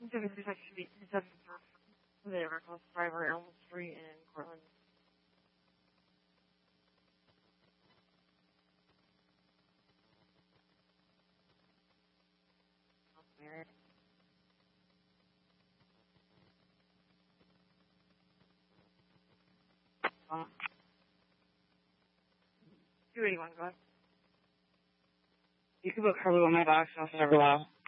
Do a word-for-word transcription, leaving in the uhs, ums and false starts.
seventy-six should be seven for the reckless driver, Elm Street in Cortland. Um, two eighty-one, go ahead. You can put Carly on my box, I'll serve a while.